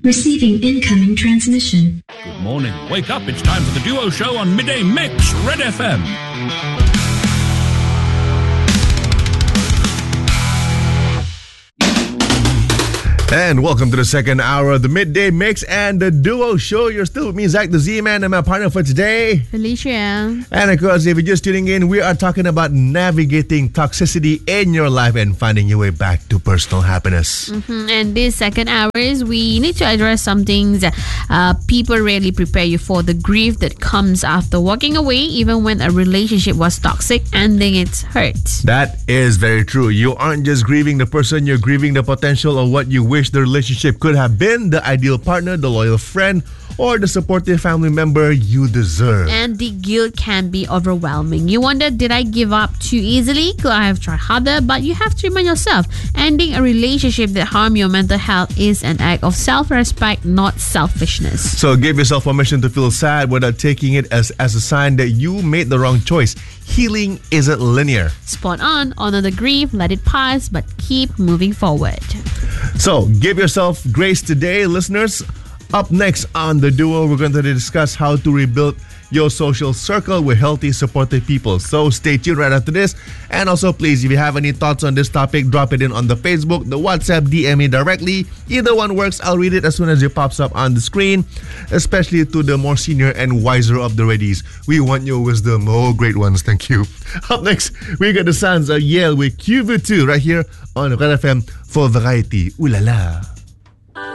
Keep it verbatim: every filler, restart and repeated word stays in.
Receiving incoming transmission. Good morning. Wake up. It's time for the Duo Show on Midday Mix, Red F M. And welcome to the second hour of the Midday Mix and the Duo Show. You're still with me, Zach the Z-Man, and my partner for today, Felicia. And of course, if you're just tuning in, we are talking about navigating toxicity in your life and finding your way back to personal happiness. Mm-hmm. And this second hour is we need to address some things that uh, people rarely prepare you for. The grief that comes after walking away, even when a relationship was toxic, ending its hurt. That is very true. You aren't just grieving the person, you're grieving the potential of what you wish the relationship could have been, the ideal partner, the loyal friend, or the supportive family member you deserve. And the guilt can be overwhelming. You wonder, did I give up too easily? Could I have tried harder? But you have to remind yourself, ending a relationship that harm your mental health is an act of self-respect, not selfishness. So give yourself permission to feel sad without taking it as, as a sign that you made the wrong choice. Healing isn't linear. Spot on. Honor the grief, let it pass, but keep moving forward. So give yourself grace today, listeners. Up next on The Duo, we're going to discuss how to rebuild your social circle with healthy, supportive people. So stay tuned right after this. And also, please, if you have any thoughts on this topic, drop it in on the Facebook, the WhatsApp, D M me directly. Either one works. I'll read it as soon as it pops up on the screen, especially to the more senior and wiser of the readies. We want your wisdom. Oh, great ones. Thank you. Up next, we got the sounds of Yale with Q V two right here on Red F M for Variety. Ooh la la.